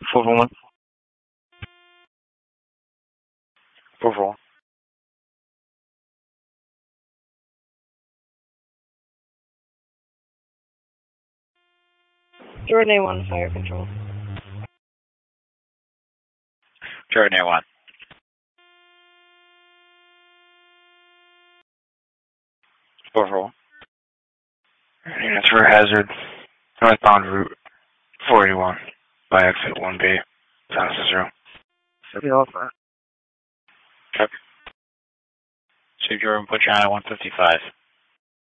441. 441. Jordan A1, fire control. Jordan A1. Four. Transfer hazard. Northbound route 481 by exit 1B. Sounds 0. Copy all that. Copy. Chief Jordan, put you on at 155.